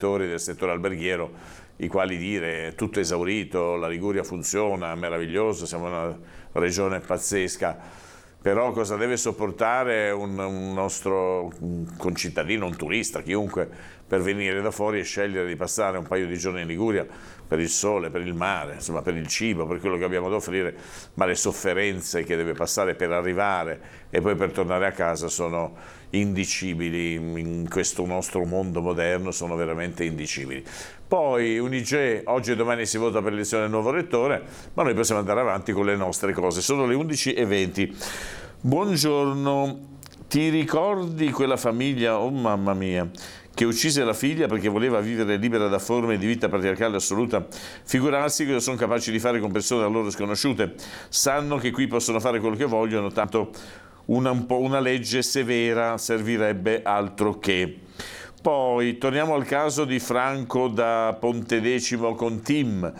del settore alberghiero, i quali dire tutto esaurito, la Liguria funziona, meraviglioso, siamo una regione pazzesca, però cosa deve sopportare un nostro concittadino, un turista, chiunque, per venire da fuori e scegliere di passare un paio di giorni in Liguria per il sole, per il mare, insomma per il cibo, per quello che abbiamo da offrire, ma le sofferenze che deve passare per arrivare e poi per tornare a casa sono indicibili, in questo nostro mondo moderno sono veramente indicibili. Poi Unigé, oggi e domani si vota per l'elezione del nuovo rettore, ma noi possiamo andare avanti con le nostre cose. Sono le 11:20. Buongiorno, ti ricordi quella famiglia, oh mamma mia, che uccise la figlia perché voleva vivere libera da forme di vita patriarcale assoluta? Figurarsi che lo sono capaci di fare con persone a loro sconosciute. Sanno che qui possono fare quello che vogliono, tanto una legge severa servirebbe, altro che. Poi torniamo al caso di Franco da Pontedecimo con Tim.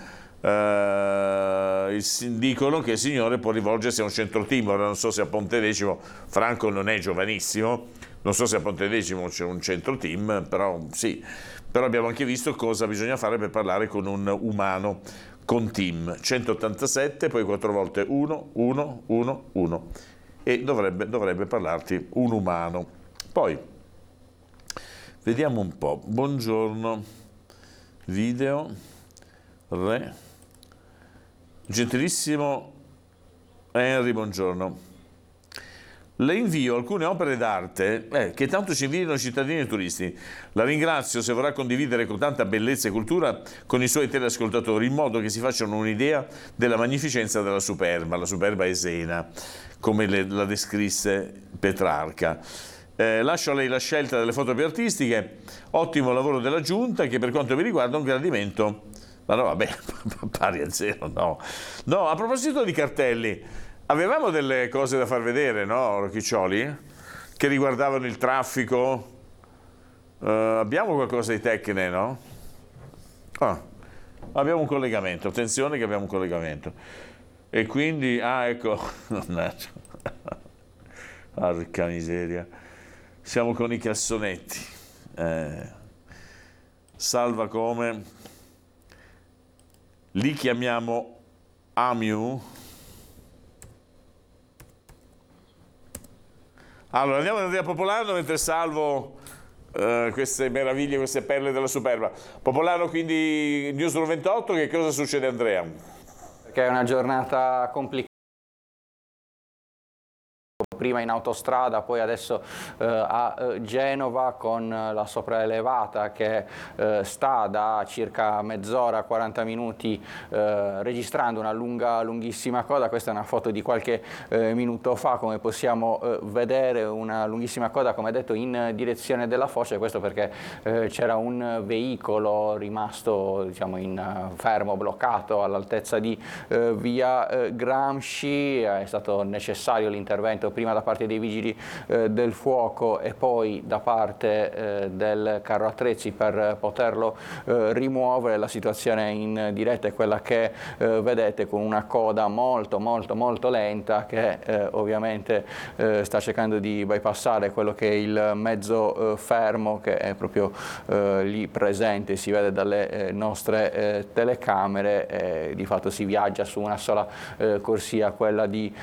Dicono che il signore può rivolgersi a un centro team. Ora non so se a Pontedecimo, Franco non è giovanissimo, non so se a Pontedecimo c'è un centro team, però sì, però abbiamo anche visto cosa bisogna fare per parlare con un umano, con Tim. 187, poi 4 volte 1, 1, 1, 1 e dovrebbe parlarti un umano. Poi vediamo un po'. Buongiorno, video, re, gentilissimo Henry, buongiorno. Le invio alcune opere d'arte che tanto ci invidiano cittadini e turisti. La ringrazio se vorrà condividere con tanta bellezza e cultura con i suoi teleascoltatori, in modo che si facciano un'idea della magnificenza della Superba, la Superba Esena, come la descrisse Petrarca. Lascio a lei la scelta delle foto più artistiche. Ottimo lavoro della Giunta, che per quanto mi riguarda è un gradimento. Ma no, vabbè, pari a zero, no. No, a proposito di cartelli, avevamo delle cose da far vedere, no, Rocchiccioli? Che riguardavano il traffico. Abbiamo qualcosa di Tecne, no? Abbiamo un collegamento, attenzione che abbiamo un collegamento. E quindi, ecco, porca miseria. Siamo con i cassonetti. Salva come? Li chiamiamo Amiu. Allora andiamo ad Andrea Popolano mentre salvo queste meraviglie, queste perle della Superba. Popolano, quindi Newsroom 28, che cosa succede, Andrea? Perché è una giornata complicata. Prima in autostrada, poi adesso a Genova con la sopraelevata che sta da circa mezz'ora, 40 minuti registrando una lunghissima coda. Questa è una foto di qualche minuto fa, come possiamo vedere, una lunghissima coda, come detto, in direzione della Foce. Questo perché c'era un veicolo rimasto, diciamo, fermo, bloccato all'altezza di via Gramsci. È stato necessario l'intervento prima da parte dei vigili del fuoco e poi da parte del carro attrezzi per poterlo rimuovere. La situazione in diretta è quella che vedete, con una coda molto lenta che ovviamente sta cercando di bypassare quello che è il mezzo fermo, che è proprio lì presente, si vede dalle nostre telecamere. Di fatto si viaggia su una sola corsia, quella di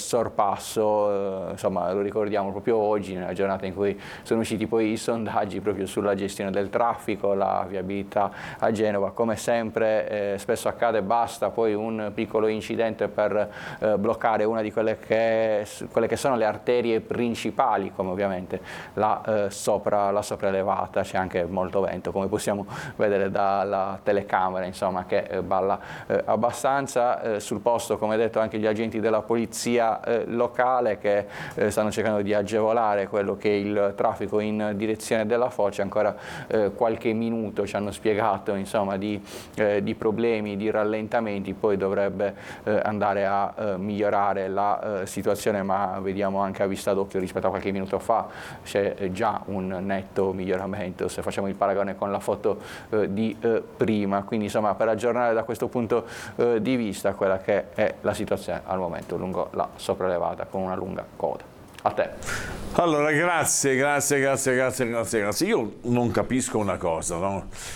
sorpasso. Insomma, lo ricordiamo proprio oggi, nella giornata in cui sono usciti poi i sondaggi proprio sulla gestione del traffico, la viabilità a Genova. Come sempre spesso accade, basta poi un piccolo incidente per bloccare una di quelle che sono le arterie principali, come ovviamente la sopraelevata. C'è anche molto vento, come possiamo vedere dalla telecamera, insomma, che balla abbastanza. Sul posto, come detto, anche gli agenti della polizia locale, che stanno cercando di agevolare quello che è il traffico in direzione della Foce. Ancora qualche minuto ci hanno spiegato, insomma, di problemi, di rallentamenti, poi dovrebbe andare a migliorare la situazione, ma vediamo anche a vista d'occhio rispetto a qualche minuto fa c'è già un netto miglioramento se facciamo il paragone con la foto di prima. Quindi, insomma, per aggiornare da questo punto di vista quella che è la situazione al momento lungo la sopraelevata, con una lunga coda. A te. Allora, grazie. Io non capisco una cosa, no?